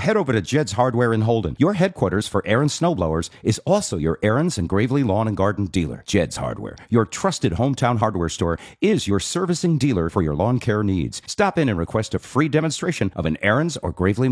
head over to Jed's Hardware in Holden. Your headquarters for Aaron's snowblowers is also your Aaron's and Gravely Lawn and Garden dealer. Jed's Hardware, your trusted hometown hardware store, is your servicing dealer for your lawn care needs. Stop in and request a free demonstration of an Aaron's or Gravely